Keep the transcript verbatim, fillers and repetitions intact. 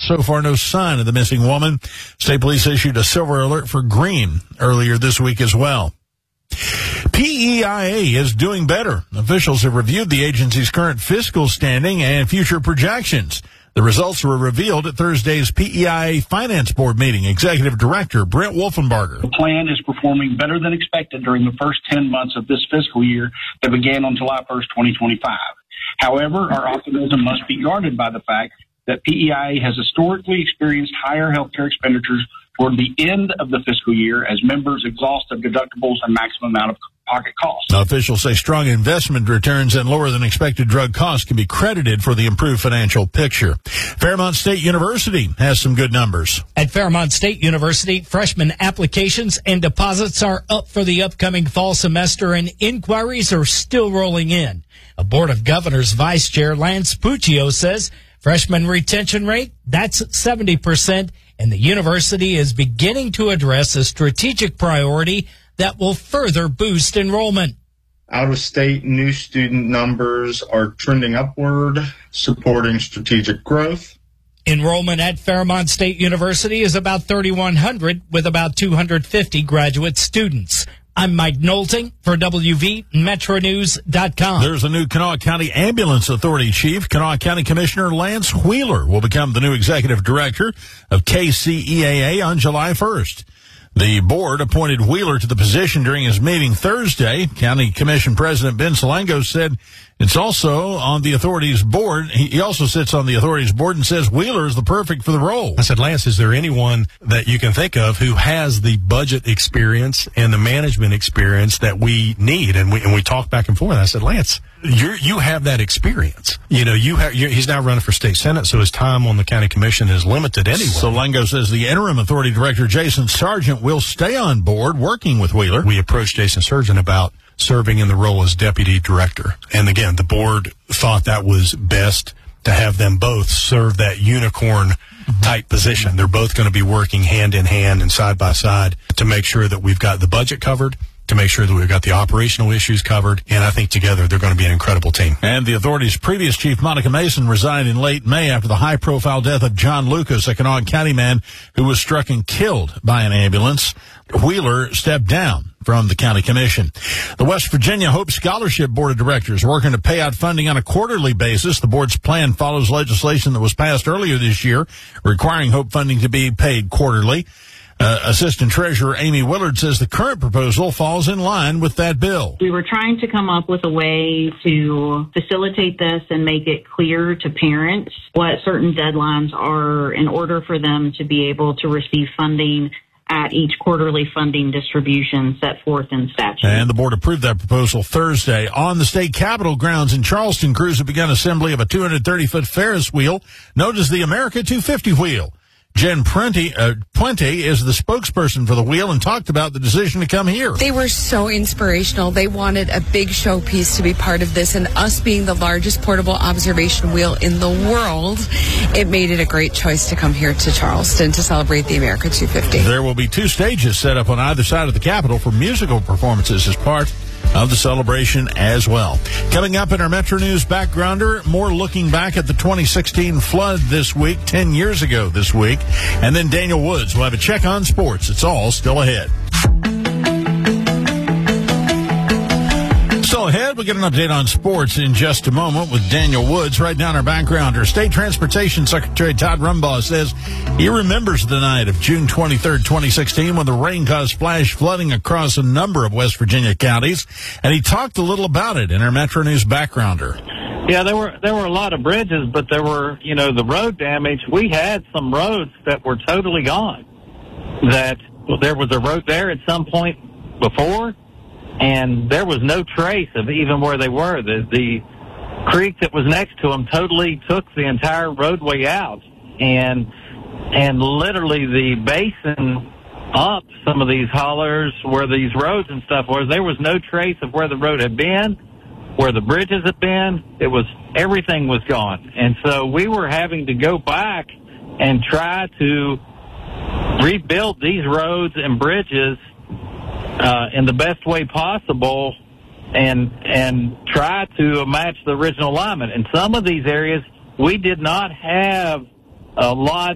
So far, no sign of the missing woman. State police issued a silver alert for Green earlier this week as well. P E I A is doing better. Officials have reviewed the agency's current fiscal standing and future projections. The results were revealed at Thursday's P E I A Finance Board meeting. Executive Director Brent Wolfenbarger. The plan is performing better than expected during the first ten months of this fiscal year that began on July first, twenty twenty-five. However, our optimism must be guarded by the fact that P E I A has historically experienced higher healthcare expenditures toward the end of the fiscal year as members exhausted deductibles and maximum out-of-pocket costs. Now, officials say strong investment returns and lower than expected drug costs can be credited for the improved financial picture. Fairmont State University has some good numbers. At Fairmont State University, freshman applications and deposits are up for the upcoming fall semester, and inquiries are still rolling in. A Board of Governors Vice Chair Lance Puccio says freshman retention rate, that's seventy percent, and the university is beginning to address a strategic priority that will further boost enrollment. Out-of-state new student numbers are trending upward, supporting strategic growth. Enrollment at Fairmont State University is about thirty-one hundred, with about two hundred fifty graduate students. I'm Mike Knowlton for W V Metro News dot com. There's a new Kanawha County Ambulance Authority chief. Kanawha County Commissioner Lance Wheeler will become the new executive director of K C E A A on July first. The board appointed Wheeler to the position during his meeting Thursday. County Commission President Ben Salango said it's also on the authority's board. He also sits on the authority's board and says Wheeler is the perfect for the role. I said, Lance, is there anyone that you can think of who has the budget experience and the management experience that we need? And we and we talked back and forth. I said, Lance, you you have that experience. You know, you have. You're, he's now running for state senate, so his time on the county commission is limited anyway. Salango says the interim authority director Jason Sargent will stay on board working with Wheeler. We approached Jason Sargent about serving in the role as deputy director. And again, the board thought that was best to have them both serve that unicorn mm-hmm. type position. They're both going to be working hand in hand and side by side to make sure that we've got the budget covered, to make sure that we've got the operational issues covered. And I think together they're going to be an incredible team. And the authority's previous chief, Monica Mason, resigned in late May after the high-profile death of John Lucas, a Kanawha County man who was struck and killed by an ambulance. Wheeler stepped down from the county commission. The West Virginia Hope Scholarship Board of Directors working to pay out funding on a quarterly basis. The board's plan follows legislation that was passed earlier this year requiring Hope funding to be paid quarterly. Uh, Assistant Treasurer Amy Willard says the current proposal falls in line with that bill. We were trying to come up with a way to facilitate this and make it clear to parents what certain deadlines are in order for them to be able to receive funding at each quarterly funding distribution set forth in statute. And the board approved that proposal Thursday. On the state capitol grounds in Charleston, crews have begun assembly of a two hundred thirty foot Ferris wheel known as the America two fifty wheel. Jen Puente, uh, Puente is the spokesperson for the wheel and talked about the decision to come here. They were so inspirational. They wanted a big showpiece to be part of this, and us being the largest portable observation wheel in the world, it made it a great choice to come here to Charleston to celebrate the America two fifty. There will be two stages set up on either side of the Capitol for musical performances as part of the celebration as well. Coming up in our Metro News Backgrounder, more looking back at the twenty sixteen flood this week, ten years ago this week. And then Daniel Woods will have a check on sports. It's all still ahead. Still ahead, we'll get an update on sports in just a moment with Daniel Woods. Right now in our Backgrounder, State Transportation Secretary Todd Rumbaugh says he remembers the night of June twenty-third, twenty sixteen, when the rain caused flash flooding across a number of West Virginia counties, and he talked a little about it in our Metro News Backgrounder. Yeah, there were there were a lot of bridges, but there were, you know, the road damage. We had some roads that were totally gone. That well, there was a road there at some point before, and there was no trace of even where they were. The, the creek that was next to them totally took the entire roadway out, and and literally the basin up some of these hollers where these roads and stuff was. There was no trace of where the road had been, where the bridges had been. It was, everything was gone. And so we were having to go back and try to rebuild these roads and bridges uh, in the best way possible and and try to match the original alignment. In some of these areas, we did not have a lot